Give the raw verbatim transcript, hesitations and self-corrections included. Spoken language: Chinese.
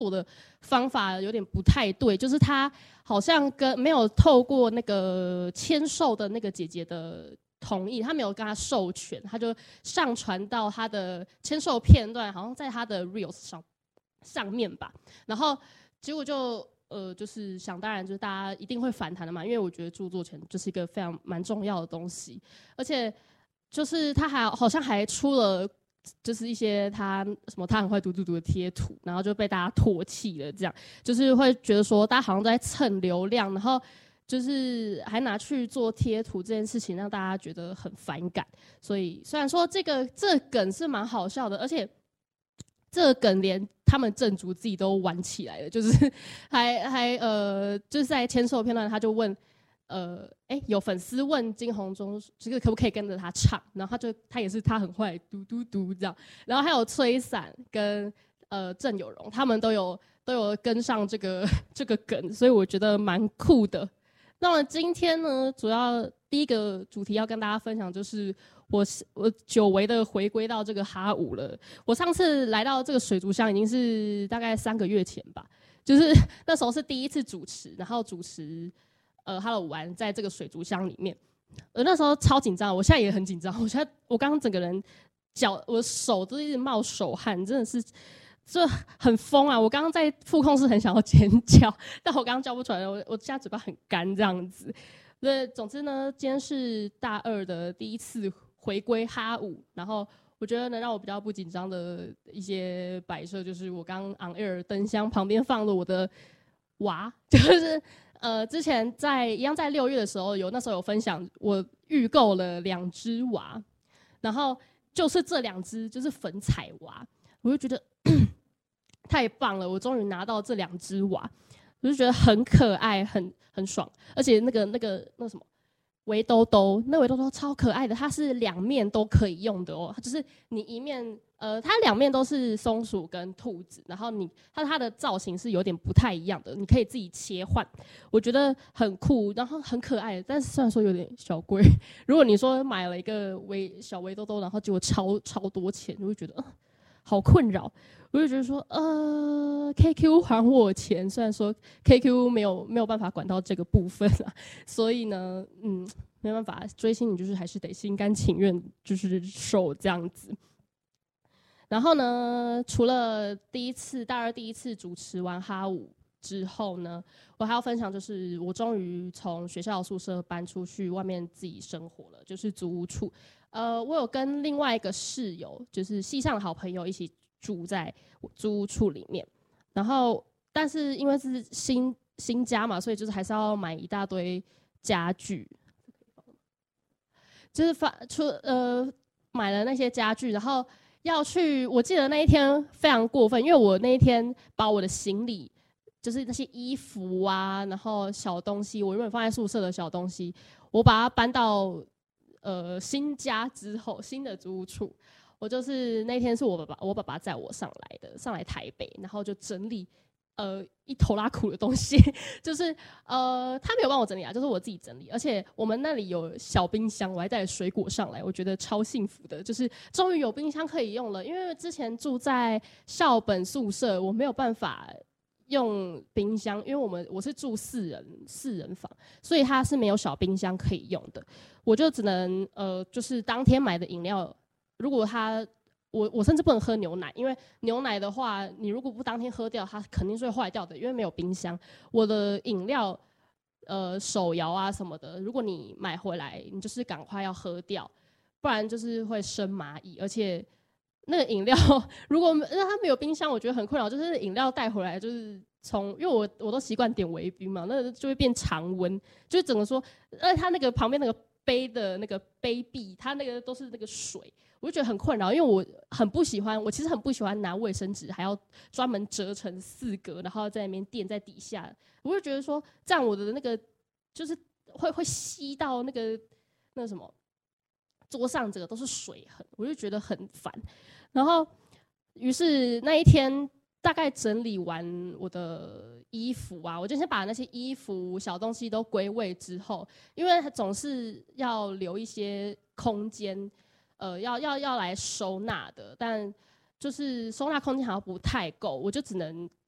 做的方法有点不太对，就是他好像跟没有透过那个签售的那个姐姐的同意，他没有跟他授权，他就上传到他的签售片段，好像在他的 reels 上上面吧，然后结果就呃就是想当然就是大家一定会反弹的嘛，因为我觉得著作权就是一个非常蛮重要的东西，而且就是他还好像还出了。就是一些他什么他很会读读读的贴图，然后就被大家唾弃了，这样就是会觉得说大家好像在蹭流量，然后就是还拿去做贴图这件事情，让大家觉得很反感。所以虽然说这个这个梗是蛮好笑的，而且这个梗连他们正主自己都玩起来了，就是还还呃就是在签售片段他就问。呃，哎，有粉丝问金宏中这个可不可以跟着他唱，然后他就他也是他很坏，嘟嘟嘟这样，然后还有崔散跟呃郑有容，他们都有都有跟上这个这个梗，所以我觉得蛮酷的。那么今天呢，主要第一个主题要跟大家分享就是我我久违的回归到这个哈舞了。我上次来到这个水族箱已经是大概三个月前吧，就是那时候是第一次主持，然后主持。呃 ，Hello 玩在这个水族箱里面，呃，那时候超紧张，我现在也很紧张。我现在我刚刚整个人脚，我的手都一直冒手汗，真的是这很疯啊！我刚刚在副控室很想要尖叫，但我刚刚叫不出来，我我现在嘴巴很干这样子。对，总之呢，今天是大二的第一次回归哈舞，然后我觉得能让我比较不紧张的一些摆设，就是我刚 on air 灯箱旁边放了我的娃，就是。呃，之前在一样在六月的时候有那时候有分享，我预购了两只娃，然后就是这两只就是粉彩娃，我就觉得太棒了，我终于拿到这两只娃，我就觉得很可爱，很很爽，而且那个那个那个什么围兜兜，那围兜兜超可爱的，它是两面都可以用的哦，它就是你一面。呃，它两面都是松鼠跟兔子，然后你它它的造型是有点不太一样的，你可以自己切换，我觉得很酷，然后很可爱。但是虽然说有点小贵，如果你说买了一个围小围兜兜，然后结果超超多钱，我会觉得、呃、好困扰。我就觉得说，呃 ，K Q 还我钱，虽然说 K Q 没有没有办法管到这个部分啊，所以呢，嗯，没办法，追星你就是还是得心甘情愿，就是受这样子。然后呢，除了第一次大二第一次主持完哈舞之后呢，我还要分享就是我终于从学校宿舍搬出去外面自己生活了，就是租屋处。呃，我有跟另外一个室友，就是系上的好朋友一起住在租屋处里面。然后，但是因为是新新家嘛，所以就是还是要买一大堆家具，就是发出呃买了那些家具，然后。要去，我记得那一天非常过分，因为我那一天把我的行李，就是那些衣服啊，然后小东西，我原本放在宿舍的小东西，我把它搬到呃新家之后，新的租屋处，我就是那天是我爸爸，我爸爸载我上来的，上来台北，然后就整理。呃，一头拉苦的东西，就是呃，他没有帮我整理啊，就是我自己整理。而且我们那里有小冰箱，我还带了水果上来，我觉得超幸福的，就是终于有冰箱可以用了。因为之前住在校本宿舍，我没有办法用冰箱，因为我们我是住四人四人房，所以它是没有小冰箱可以用的。我就只能呃，就是当天买的饮料，如果它。我我甚至不能喝牛奶，因为牛奶的话，你如果不当天喝掉，它肯定是会坏掉的，因为没有冰箱。我的饮料，呃，手摇啊什么的，如果你买回来，你就是赶快要喝掉，不然就是会生蚂蚁。而且那个饮料，如果它没有冰箱，我觉得很困扰，就是饮料带回来就是从，因为我我都习惯点微冰嘛，那就会变常温，就是整个说，而且它那个旁边那个杯的那个杯壁，它那个都是那个水。我就觉得很困扰，因为我很不喜欢，我其实很不喜欢拿卫生纸，还要专门折成四格，然后在那边垫在底下。我就觉得说，这样我的那个就是会会吸到那个那个什么桌上，整个都是水痕，我就觉得很烦。然后，于是那一天大概整理完我的衣服啊，我就先把那些衣服小东西都归位之后，因为总是要留一些空间。呃，要要要来收纳的，但就是收纳空间好像不太够，我就只能